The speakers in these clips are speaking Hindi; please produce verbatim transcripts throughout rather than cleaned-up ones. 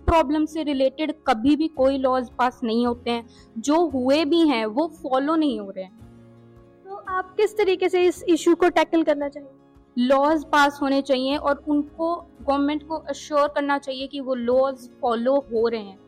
प्रॉब्लम से रिलेटेड कभी भी कोई लॉज पास नहीं होते हैं, जो हुए भी हैं वो फॉलो नहीं हो रहे हैं। तो आप किस तरीके से इस इशू को टैकल करना चाहिए? लॉज पास होने चाहिए और उनको गवर्नमेंट को अश्योर करना चाहिए कि वो लॉज फॉलो हो रहे हैं।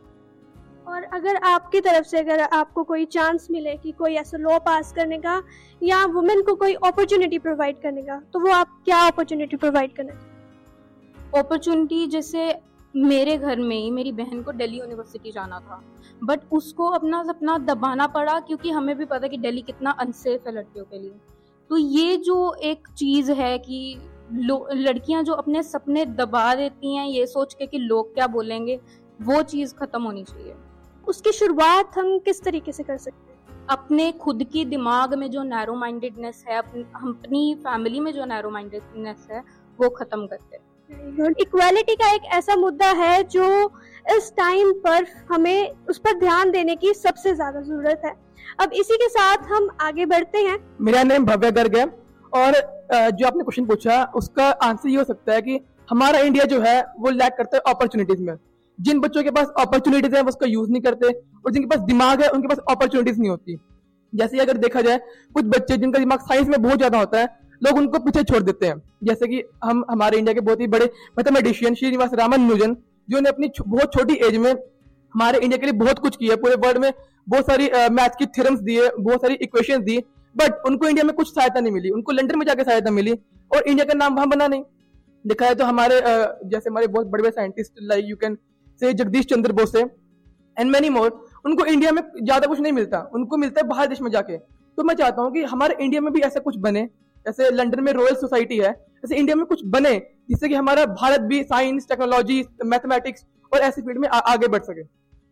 और अगर आपकी तरफ से अगर आपको कोई चांस मिले कि कोई ऐसा लॉ पास करने का या वुमेन को कोई अपॉर्चुनिटी प्रोवाइड करने का, तो वो आप क्या अपॉर्चुनिटी प्रोवाइड करना चाहिए? अपॉर्चुनिटी जैसे मेरे घर में ही मेरी बहन को दिल्ली यूनिवर्सिटी जाना था, बट उसको अपना सपना दबाना पड़ा क्योंकि हमें भी पता कि दिल्ली कितना अनसेफ है लड़कियों के लिए। तो ये जो एक चीज़ है कि लड़कियां जो अपने सपने दबा देती हैं ये सोच के कि लोग क्या बोलेंगे, वो चीज़ खत्म होनी चाहिए। उसकी शुरुआत हम किस तरीके से कर सकते हैं? अपने खुद की दिमाग में जो नैरो माइंडेडनेस है, अपनी अपनी फैमिली में जो नैरो माइंडेडनेस है वो खत्म करते हैं। इक्वालिटी का एक ऐसा मुद्दा है जो इस टाइम पर हमें उस पर ध्यान देने की सबसे ज्यादा जरूरत है। अब इसी के साथ हम आगे बढ़ते हैं। मेरा नाम भव्य गर्ग है और जो आपने क्वेश्चन पूछा उसका आंसर ये हो सकता है कि हमारा इंडिया जो है वो लैक करता है अपॉर्चुनिटीज में। जिन बच्चों के पास अपॉर्चुनिटीज है वो उसका यूज नहीं करते और जिनके पास दिमाग है उनके पास अपॉर्चुनिटीज नहीं होती। जैसे अगर देखा जाए कुछ बच्चे जिनका दिमाग साइंस में बहुत ज्यादा होता है, लोग उनको पीछे छोड़ देते हैं। जैसे कि हम हमारे इंडिया के बहुत ही बड़े मैथमेटिशियन श्रीनिवास रामानुजन जो ने अपनी छो, बहुत छोटी एज में हमारे इंडिया के लिए बहुत कुछ किया, पूरे वर्ल्ड में बहुत सारी मैथ की थ्योरम्स दिए, बहुत सारी इक्वेशंस दी, बट उनको इंडिया में कुछ सहायता नहीं मिली। उनको लंदन में जाकर सहायता मिली और इंडिया का नाम वहां बना नहीं। देखा है तो हमारे जैसे हमारे बहुत बड़े बड़े scientist like you can say Jagdish Chandra बोसे and many more, उनको इंडिया में ज्यादा कुछ नहीं मिलता, उनको मिलता है बाहर देश में जाके। तो मैं चाहता हूँ कि हमारे इंडिया में भी ऐसा कुछ बने, जैसे लंदन में रॉयल सोसाइटी है, जैसे इंडिया में कुछ बने जिससे कि हमारा भारत भी साइंस, टेक्नोलॉजी, मैथमेटिक्स और ऐसी फील्ड में आ, आगे बढ़ सके।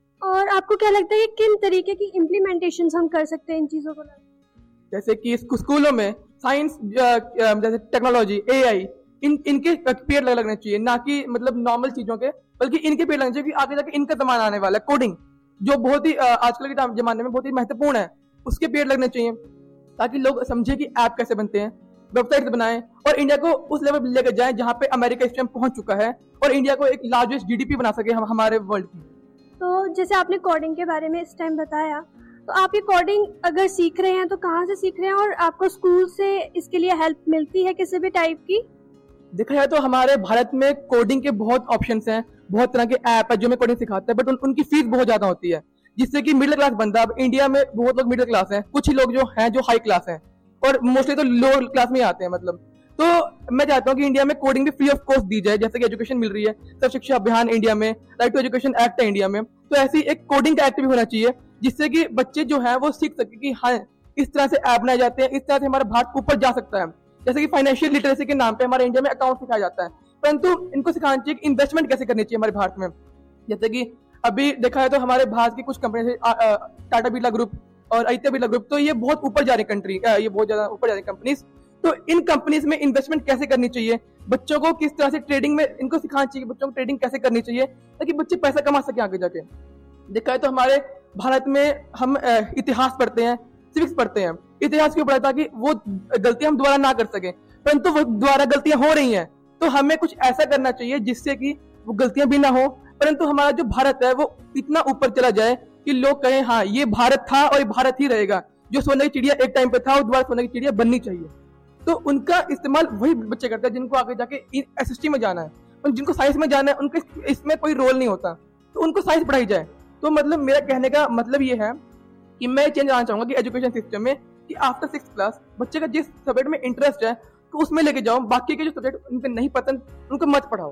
और आपको क्या लगता है कि किन तरीके की इम्प्लीमेंटेशन हम कर सकते हैं इन चीजों को? जैसे कि स्कूलों में साइंस, जैसे टेक्नोलॉजी, एआई, इन इनके पीरियड लगने चाहिए, ना कि मतलब नॉर्मल चीजों के, बल्कि इनके पीरियड लगने चाहिए कि आगे जाके इनका जमाना आने वाला है। कोडिंग जो बहुत ही आजकल के जमाने में बहुत ही महत्वपूर्ण है, उसके पीरियड लगने चाहिए ताकि लोग समझे कि ऐप कैसे बनते हैं, वेबसाइट बनाएं और इंडिया को उस लेवल पर लेकर जाएं जहां पे अमेरिका इस टाइम पहुंच चुका है और इंडिया को एक लार्जेस्ट जीडीपी बना सके हम हमारे वर्ल्ड की। तो जैसे आपने कोडिंग के बारे में इस टाइम बताया, तो आप ये कोडिंग अगर सीख रहे हैं तो कहाँ से सीख रहे हैं और आपको स्कूल से इसके लिए हेल्प मिलती है किसी भी टाइप की? देखा जाए तो हमारे भारत में कोडिंग के बहुत ऑप्शंस हैं, बहुत तरह के ऐप है जो हमें कोडिंग सिखाते हैं, बट उन, उनकी फीस बहुत ज्यादा होती है, जिससे कि मिडिल क्लास बंदा, अब इंडिया में बहुत लोग मिडिल क्लास हैं, कुछ ही लोग जो हैं जो हाई क्लास हैं और मोस्टली तो लोअर क्लास में आते हैं मतलब। तो मैं चाहता हूँ कि इंडिया में कोडिंग भी फ्री ऑफ कॉस्ट दी जाए, जैसे कि एजुकेशन मिल रही है, सर्व शिक्षा अभियान इंडिया में, राइट टू एजुकेशन एक्ट है इंडिया में, तो ऐसी एक कोडिंग का एक्ट भी होना चाहिए जिससे कि बच्चे जो है वो सीख सके कि हाँ इस तरह से ऐप बनाए जाते हैं, इस तरह से हमारा भारत ऊपर जा सकता है। जैसे कि फाइनेंशियल लिटरेसी के नाम पे हमारे इंडिया में अकाउंट सिखाया जाता है, परंतु इनको सिखाना चाहिए कि इन्वेस्टमेंट कैसे करनी चाहिए हमारे भारत में। जैसे कि अभी देखा है तो हमारे भारत की कुछ कंपनी टाटा बिरला ग्रुप और आदित्य बिरला ग्रुप, तो ये बहुत ऊपर जा रही कंट्री, ये बहुत ज्यादा ऊपर जा रही कंपनीज। तो इन कंपनीज में इन्वेस्टमेंट कैसे करनी चाहिए, बच्चों को किस तरह से ट्रेडिंग में इनको सिखाना चाहिए, बच्चों को ट्रेडिंग कैसे करनी चाहिए ताकि बच्चे पैसा कमा सके आगे जाके। देखा है तो हमारे भारत में हम इतिहास पढ़ते हैं, सिविक्स पढ़ते हैं, इतिहास क्यों पढ़ा ताकि वो गलतियां हम दोबारा ना कर सके, परंतु वो दोबारा गलतियां हो रही हैं, तो हमें कुछ ऐसा करना चाहिए जिससे कि वो गलतियां भी ना हो, परंतु हमारा जो भारत है वो इतना ऊपर चला जाए कि लोग कहें हाँ ये भारत था और ये भारत ही रहेगा, जो सोने की चिड़िया एक टाइम पे था वो दोबारा सोने की चिड़िया बननी चाहिए। तो उनका इस्तेमाल वही बच्चे करते हैं जिनको आगे जाके एसएसटी में जाना है, और जिनको साइंस में जाना है उनके इसमें कोई रोल नहीं होता, तो उनको साइंस पढ़ाई जाए। तो मतलब मेरा कहने का मतलब ये है कि मैं चेंज आना चाहूंगा कि एजुकेशन सिस्टम में कि आफ्टर सिक्स क्लास बच्चे का जिस सब्जेक्ट में इंटरेस्ट है तो उसमें लेके जाओ, बाकी के जो सब्जेक्ट उनको नहीं पसंद उनको मत पढ़ाओ।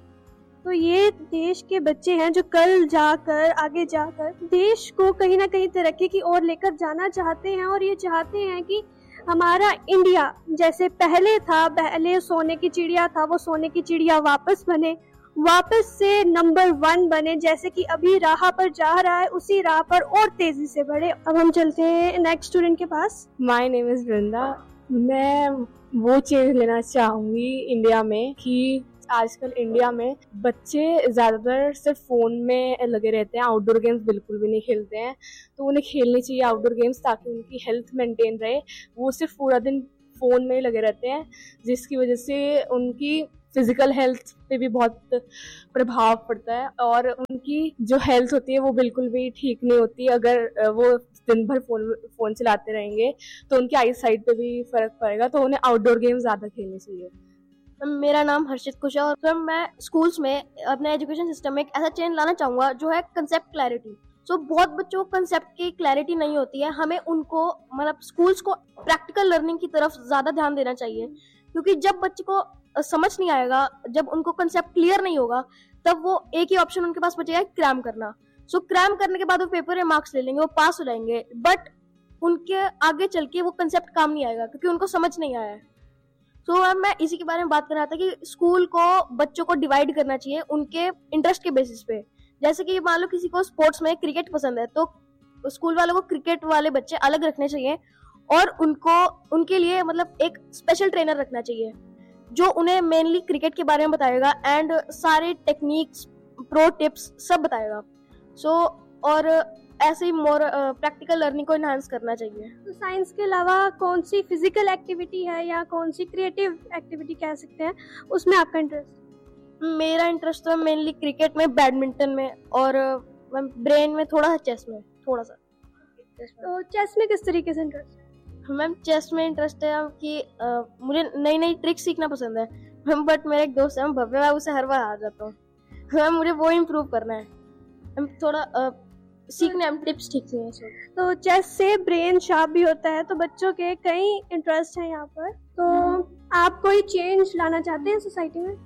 तो ये देश के बच्चे हैं जो कल जाकर आगे जाकर देश को कहीं ना कहीं तरक्की की ओर लेकर जाना चाहते हैं, और ये चाहते हैं कि हमारा इंडिया जैसे पहले था, पहले सोने की चिड़िया था, वो सोने की चिड़िया वापस बने, वापस से नंबर वन बने, जैसे कि अभी राह पर जा रहा है उसी राह पर और तेजी से बढ़े। अब हम चलते हैं नेक्स्ट स्टूडेंट के पास। माय नेम इज वृंदा। मैं वो चेंज लेना चाहूंगी इंडिया में कि आजकल इंडिया में बच्चे ज़्यादातर सिर्फ फ़ोन में लगे रहते हैं, आउटडोर गेम्स बिल्कुल भी नहीं खेलते हैं। तो उन्हें खेलनी चाहिए आउटडोर गेम्स ताकि उनकी हेल्थ मेंटेन रहे। वो सिर्फ पूरा दिन फ़ोन में ही लगे रहते हैं जिसकी वजह से उनकी फिजिकल हेल्थ पे भी बहुत प्रभाव पड़ता है और उनकी जो हेल्थ होती है वो बिल्कुल भी ठीक नहीं होती। अगर वो दिन भर फोन फोन चलाते रहेंगे तो उनकी आई साइट पे भी फर्क पड़ेगा, तो उन्हें आउटडोर गेम ज़्यादा खेलने चाहिए। मेरा नाम हर्षित कुश है और सर मैं स्कूल्स में अपने एजुकेशन सिस्टम में एक ऐसा चेंज लाना चाहूँगा जो है कंसेप्ट क्लैरिटी। सो so, बहुत बच्चों को कंसेप्ट की क्लैरिटी नहीं होती है। हमें उनको मतलब स्कूल्स को प्रैक्टिकल लर्निंग की तरफ ज़्यादा ध्यान देना चाहिए, क्योंकि जब बच्चे को समझ नहीं आएगा, जब उनको कंसेप्ट क्लियर नहीं होगा, तब वो एक ही ऑप्शन उनके पास बचेगा क्रैम करना। सो so, क्रैम करने के बाद वो पेपर में मार्क्स ले लेंगे, वो पास हो जाएंगे, बट उनके आगे चल के वो कंसेप्ट काम नहीं आएगा क्योंकि उनको समझ नहीं आया है। तो so, मैं इसी के बारे में बात कर रहा था कि स्कूल को बच्चों को डिवाइड करना चाहिए उनके इंटरेस्ट के बेसिस पे। जैसे कि मान लो किसी को स्पोर्ट्स में क्रिकेट पसंद है तो स्कूल वालों को क्रिकेट वाले बच्चे अलग रखने चाहिए और उनको उनके लिए मतलब एक स्पेशल ट्रेनर रखना चाहिए जो उन्हें मेनली क्रिकेट के बारे में बताएगा एंड सारे टेक्निक्स, प्रो टिप्स सब बताएगा। सो so, और ऐसे ही मोर प्रैक्टिकल लर्निंग को इनहांस करना चाहिए। तो साइंस के अलावा कौन सी फिजिकल एक्टिविटी है या कौन सी क्रिएटिव एक्टिविटी कह सकते हैं उसमें आपका इंटरेस्ट? मेरा इंटरेस्ट तो मेनली क्रिकेट में, बैडमिंटन में और ब्रेन में, थोड़ा सा चेस में, थोड़ा सा। तो चेस में किस तरीके से इंटरेस्ट है? मैम चेस में इंटरेस्ट है कि आ, मुझे नई नई ट्रिक सीखना पसंद है मैम, बट मेरा एक दोस्त है भव्य, मैं उसे हर बार हार जाता हूँ मैम, मुझे वो इम्प्रूव करना है मैम, थोड़ा आ, सीखने में टिप्स ठीक से हैं। तो चेस से ब्रेन शार्प भी होता है, तो बच्चों के कई इंटरेस्ट हैं यहाँ पर। तो आप कोई चेंज लाना चाहते हैं सोसाइटी में?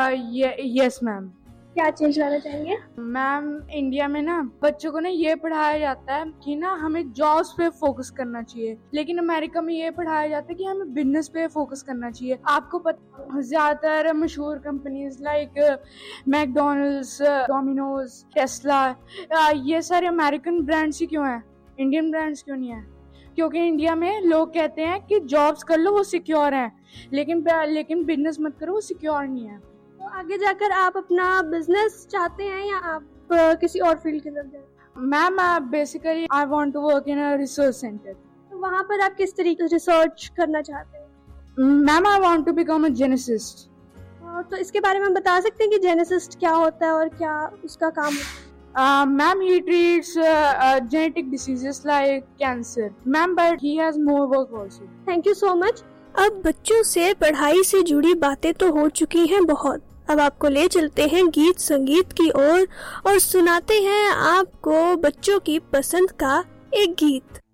Yes ma'am. क्या चेंज लाना चाहेंगे? मैम इंडिया में ना बच्चों को ना ये पढ़ाया जाता है कि ना हमें जॉब्स पे फोकस करना चाहिए, लेकिन अमेरिका में ये पढ़ाया जाता है कि हमें बिजनेस पे फोकस करना चाहिए। आपको पता ज्यादातर मशहूर companies like McDonald's, Domino's, Tesla, ये सारे अमेरिकन ब्रांड्स ही क्यों हैं, इंडियन ब्रांड्स क्यों नहीं है? क्योंकि इंडिया में लोग कहते हैं कि जॉब्स कर लो वो सिक्योर हैं, लेकिन लेकिन बिजनेस मत करो वो सिक्योर नहीं है। तो आगे जाकर आप अपना बिजनेस चाहते हैं या आप आ, किसी और फील्ड की तरफ जाए? Ma'am basically I want to work in a research centre. तो वहाँ पर आप किस तरीके से रिसर्च करना चाहते हैं? Ma'am I want to become a geneticist. तो इसके बारे में बता सकते हैं कि जेनेसिस्ट क्या होता है और क्या उसका काम होता है? Ma'am he treats genetic diseases like cancer ma'am, but he has more work also. Thank you so much. अब बच्चों से पढ़ाई से जुड़ी बातें तो हो चुकी हैं बहुत, अब आपको ले चलते हैं गीत संगीत की ओर और, और सुनाते हैं आपको बच्चों की पसंद का एक गीत।